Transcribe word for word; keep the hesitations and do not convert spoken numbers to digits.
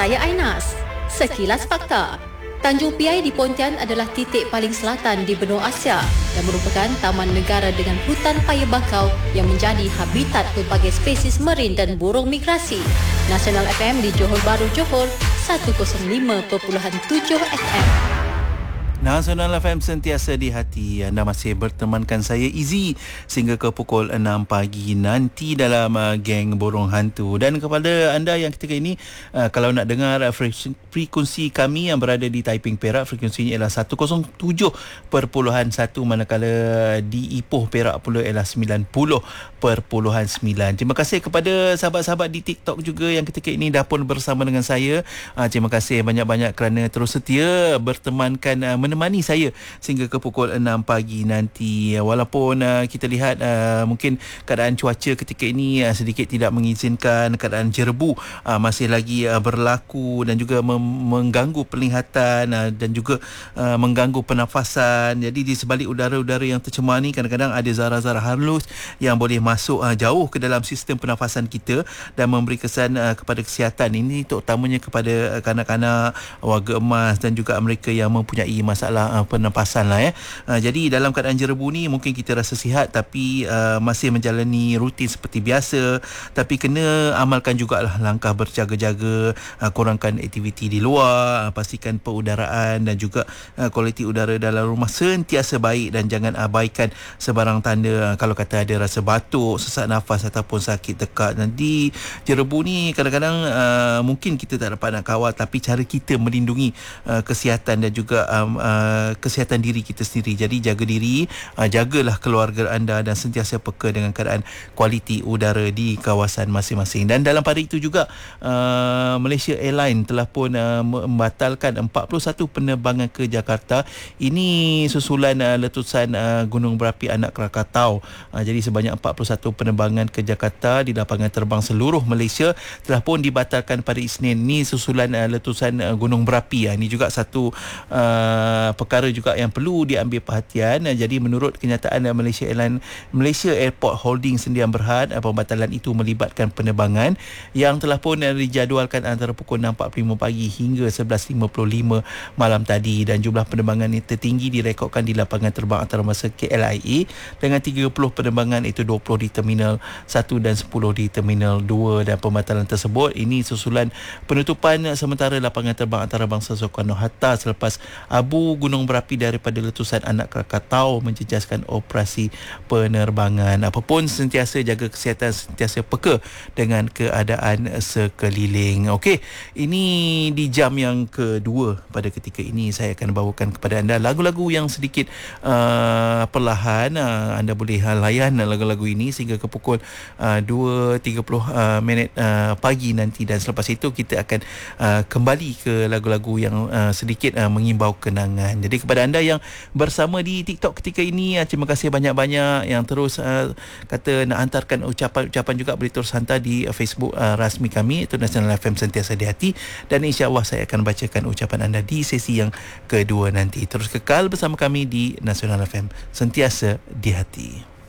saya Ainas. Sekilas Fakta. Tanjung Piai di Pontian adalah titik paling selatan di benua Asia dan merupakan taman negara dengan hutan paya bakau yang menjadi habitat pelbagai spesies marin dan burung migrasi. Nasional F M di Johor Bahru, Johor, seratus lima perpuluhan tujuh F M. Nasional F M sentiasa di hati. Anda masih bertemankan saya Izzy sehingga ke pukul enam pagi nanti dalam uh, geng Borong Hantu. Dan kepada anda yang ketika ini uh, kalau nak dengar uh, frekuensi kami yang berada di Taiping Perak, frekuensinya ialah seratus tujuh perpuluhan satu, manakala di Ipoh Perak pula ialah sembilan puluh perpuluhan sembilan. Terima kasih kepada sahabat-sahabat di TikTok juga yang ketika ini dah pun bersama dengan saya. Uh, terima kasih banyak-banyak kerana terus setia bertemankan uh, menemani saya sehingga ke pukul enam pagi nanti. Walaupun uh, kita lihat uh, mungkin keadaan cuaca ketika ini uh, sedikit tidak mengizinkan, keadaan jerebu uh, masih lagi uh, berlaku dan juga mem- mengganggu penglihatan uh, dan juga uh, mengganggu pernafasan. Jadi di sebalik udara-udara yang tercemar ni kadang-kadang ada zarah-zarah halus yang boleh masuk uh, jauh ke dalam sistem pernafasan kita dan memberi kesan uh, kepada kesihatan. Ini terutamanya kepada uh, kanak-kanak, warga emas dan juga mereka yang mempunyai masalah masalah uh, pernafasan lah ya. Uh, jadi dalam keadaan jerebu ni mungkin kita rasa sihat tapi uh, masih menjalani rutin seperti biasa, tapi kena amalkan jugalah langkah berjaga-jaga, uh, kurangkan aktiviti di luar, uh, pastikan perudaraan dan juga uh, kualiti udara dalam rumah sentiasa baik dan jangan abaikan sebarang tanda uh, kalau kata ada rasa batuk, sesak nafas ataupun sakit tekak. Dan di jerebu ni kadang-kadang uh, mungkin kita tak dapat nak kawal, tapi cara kita melindungi uh, kesihatan dan juga um, Uh, kesihatan diri kita sendiri. Jadi jaga diri, uh, jagalah keluarga anda dan sentiasa peka dengan keadaan kualiti udara di kawasan masing-masing. Dan dalam pada itu juga uh, Malaysia Airlines telah pun uh, membatalkan empat puluh satu penerbangan ke Jakarta. Ini susulan uh, letusan uh, gunung berapi anak Krakatau. Uh, jadi sebanyak empat puluh satu penerbangan ke Jakarta di lapangan terbang seluruh Malaysia telah pun dibatalkan pada Isnin. Ini susulan uh, letusan uh, gunung berapi. Uh, ini juga satu uh, perkara juga yang perlu diambil perhatian. Jadi menurut kenyataan Malaysia Airlines, Malaysia Airport Holding Sdn Bhd, pembatalan itu melibatkan penerbangan yang telah pun dijadualkan antara pukul enam empat puluh lima pagi hingga sebelas lima puluh lima malam tadi, dan jumlah penerbangan yang tertinggi direkodkan di lapangan terbang antarabangsa K L I A dengan tiga puluh penerbangan, itu dua puluh di Terminal satu dan sepuluh di Terminal dua. Dan pembatalan tersebut ini susulan penutupan sementara lapangan terbang antarabangsa Soekarno-Hatta selepas abu gunung berapi daripada letusan anak Krakatau menjejaskan operasi penerbangan. Apapun sentiasa jaga kesihatan, sentiasa peka dengan keadaan sekeliling. Okey, ini di jam yang kedua pada ketika ini saya akan bawakan kepada anda lagu-lagu yang sedikit uh, perlahan. Uh, anda boleh layan lagu-lagu ini sehingga ke pukul uh, dua tiga puluh uh, minit uh, pagi nanti, dan selepas itu kita akan uh, kembali ke lagu-lagu yang uh, sedikit uh, mengimbau kenangan. Jadi kepada anda yang bersama di TikTok ketika ini, terima kasih banyak-banyak yang terus uh, kata nak hantarkan ucapan-ucapan juga, boleh terus hantar di uh, Facebook uh, rasmi kami, itu Nasional F M sentiasa di hati, dan insya-Allah saya akan bacakan ucapan anda di sesi yang kedua nanti. Terus kekal bersama kami di Nasional F M sentiasa di hati.